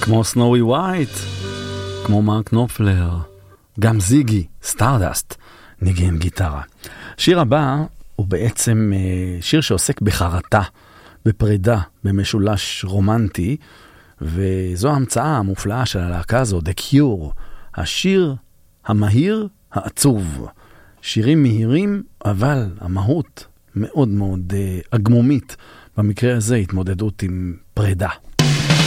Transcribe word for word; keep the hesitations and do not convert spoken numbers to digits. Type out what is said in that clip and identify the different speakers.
Speaker 1: כמו סנואי ווייט, כמו מרק נופלר, גם זיגי, סטארדסט, ניגן גיטרה. שיר הבא הוא בעצם שיר שעוסק בחרטה, בפרידה, במשולש רומנטי, וזו ההמצאה המופלאה של הלהקה הזו, The Cure, השיר המהיר העצוב. שירים מהירים, אבל המהות מאוד מאוד אגמומית, במקרה הזה התמודדות עם פרידה.